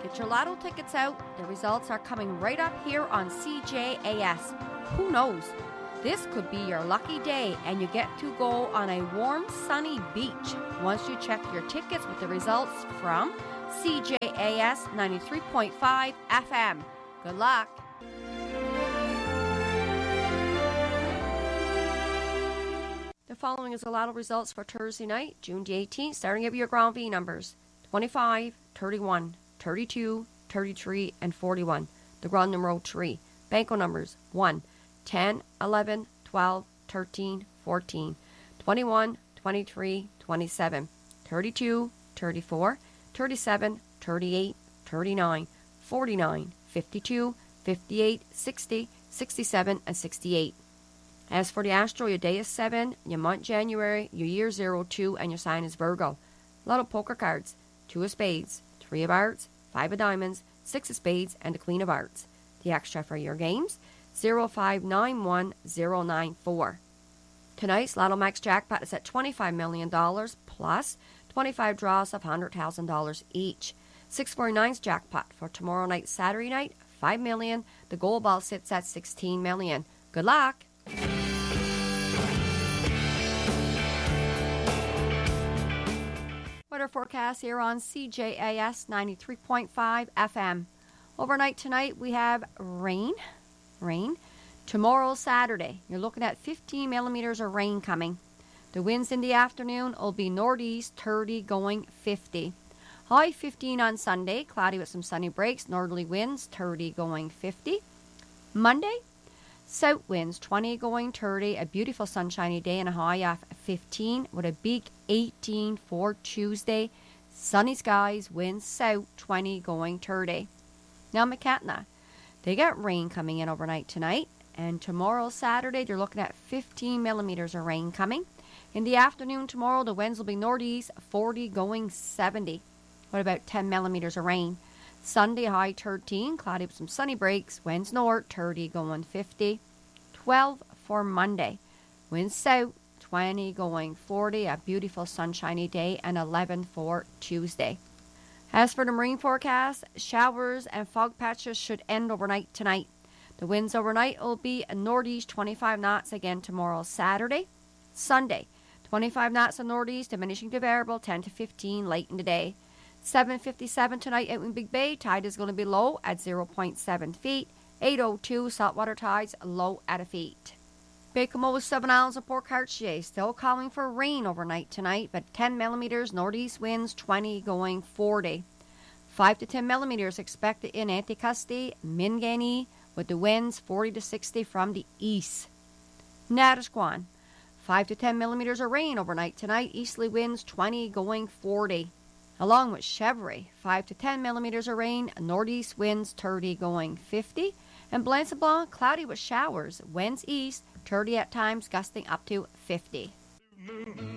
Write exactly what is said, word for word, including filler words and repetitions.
Get your lotto tickets out. The results are coming right up here on C J A S. Who knows? This could be your lucky day and you get to go on a warm, sunny beach once you check your tickets with the results from C J A S ninety-three point five F M. Good luck. The following is the lotto results for Thursday night, June the eighteenth, starting at your ground V numbers twenty-five, thirty-one, thirty-two, thirty-three, and forty-one. The ground number three. Banco numbers one, ten, eleven, twelve, thirteen, fourteen, twenty-one, twenty-three, twenty-seven, thirty-two, thirty-four, thirty-seven, thirty-eight, thirty-nine, forty-nine, fifty-two, fifty-eight, sixty, sixty-seven, and sixty-eight. As for the astro, your day is seven, your month January, your year zero two, and your sign is Virgo. Lotto poker cards, two of spades, three of hearts, five of diamonds, six of spades, and the queen of hearts. The extra for your games, zero five nine one zero nine four. Tonight's Lotto Max jackpot is at twenty-five million dollars plus twenty-five draws of one hundred thousand dollars each. six forty-nine's jackpot for tomorrow night, Saturday night, five million dollars. The gold ball sits at sixteen million dollars. Good luck! Weather forecast here on C J A S ninety-three point five F M. Overnight tonight we have rain. Rain. Tomorrow, Saturday, you're looking at fifteen millimeters of rain coming. The winds in the afternoon will be northeast thirty going fifty. High fifteen on Sunday, cloudy with some sunny breaks, northerly winds thirty going fifty. Monday, south winds twenty going thirty, a beautiful sunshiny day and a high of fifteen with a big eighteen for Tuesday. Sunny skies, winds south twenty going thirty. Now McCatna, they got rain coming in overnight tonight, and tomorrow Saturday they're looking at fifteen millimeters of rain coming. In the afternoon tomorrow the winds will be northeast forty going seventy. What about ten millimeters of rain? Sunday high thirteen, cloudy with some sunny breaks, winds north thirty going fifty. twelve for Monday, winds south twenty going forty, a beautiful sunshiny day, and eleven for Tuesday. As for the marine forecast, showers and fog patches should end overnight tonight. The winds overnight will be a northeast twenty-five knots again tomorrow Saturday. Sunday, twenty-five knots of northeast, diminishing to variable ten to fifteen late in the day. seven fifty-seven tonight out in Big Bay, tide is going to be low at zero point seven feet. eight oh two saltwater tides low at a feet. Baie-Comeau, Seven Islands, and Port Cartier still calling for rain overnight tonight, but ten millimeters, northeast winds twenty going forty. five to ten millimeters expected in Anticosti, Minganee, with the winds forty to sixty from the east. Natisquan, five to ten millimeters of rain overnight tonight, easterly winds twenty going forty. Along with Chevrolet, five to ten millimeters of rain, northeast winds thirty going fifty. And Blanc-Sablon, cloudy with showers, winds east, thirty at times, gusting up to fifty.